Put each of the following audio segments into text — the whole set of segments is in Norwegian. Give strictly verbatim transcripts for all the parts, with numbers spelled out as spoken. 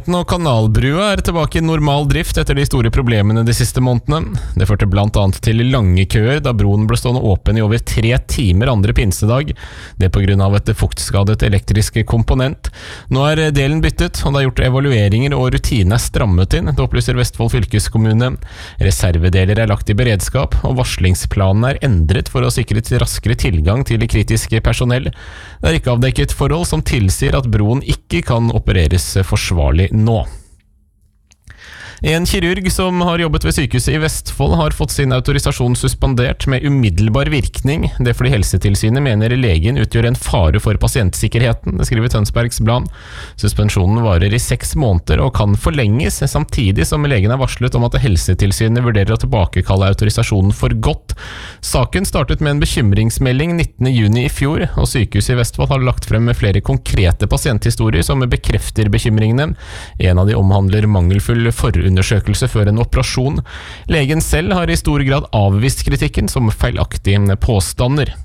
E tretten og Kanalbrua er tilbake i normal drift etter de store problemene de siste månedene. Det førte blant annet til lange køer da broen ble stående åpen i over tre timer andre pinsedag. Det på grunn av et fuktskadet elektrisk komponent. Nå er delen byttet, og det er gjort evalueringer og rutinene er strammet inn, det opplyser Vestfold fylkeskommune. Reservedeler er lagt i beredskap, og varslingsplanen er endret for å sikre raskere tilgang til kritiske personell. Det er ikke avdekket forhold som tilsier at broen ikke kan opereres forsvarlig nå. En kirurg som har jobbet ved sykehuset i Vestfold har fått sin autorisasjon suspendert med umiddelbar virkning. Det fordi Helsetilsynet mener legen utgjør en fare for pasientsikkerheten, det skriver Tønsbergs Blad. Suspensjonen varer i seks måneder og kan forlenges, samtidig som legen er varslet om at Helsetilsynet vurderer å tilbakekalle autorisasjonen for godt. Saken startet med en bekymringsmelding nittende juni i fjor, og sykehuset i Vestfold har lagt frem med flere konkrete pasienthistorier som bekrefter bekymringene. En av de omhandler mangelfull forundersøkelse undersøkelse før en operasjon. Legen selv har i stor grad avvist kritikken som feilaktige påstander.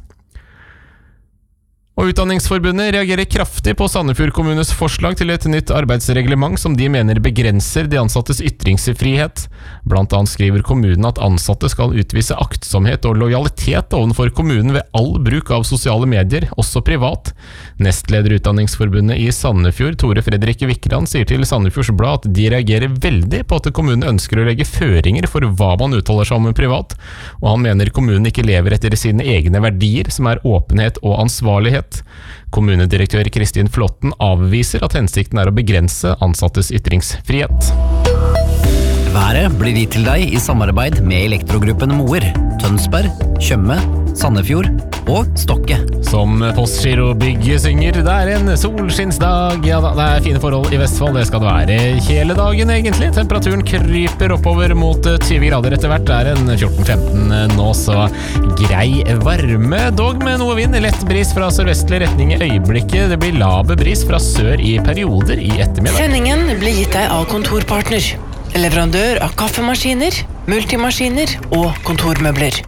Og Utdanningsforbundet reagerer kraftig på Sandefjord kommunes forslag til et nytt arbeidsreglement som de mener begrenser de ansattes ytringsfrihet. Blant annet skriver kommunen at ansatte skal utvise aktsomhet og lojalitet overfor kommunen ved all bruk av sosiale medier, også privat. Nestleder Utdanningsforbundet i Sandefjord, Tore Fredrik Vikran, sier til Sandefjords Blad at de reagerer veldig på at kommunen ønsker å legge føringer for hva man uttaler seg om privat, og han mener kommunen ikke lever etter sine egne verdier, som er åpenhet og ansvarlighet. Kommunedirektør Kristin Flåtten avviser at hensikten er å begrense ansattes ytringsfrihet. Været blir gitt til deg i samarbeid med Elektrogruppen Moer, Tønsberg, Tjøme, Sandefjord og Stokke. Som Postgirobygg synger, det er en solskinnsdag. Ja da, det er fine forhold i Vestfold, det skal det være hele dagen egentlig. Temperaturen kryper oppover mot tyve grader etter hvert. Det er en fjorten femten nå, så grei varme. Dog med noe vind, lett bris fra sørvestlig retning i øyeblikket. Det blir lav bris fra sør i perioder i ettermiddag. Sendingen blir gitt deg av Kontorpartner, leverandør av kaffemaskiner, multimaskiner og kontormøbler.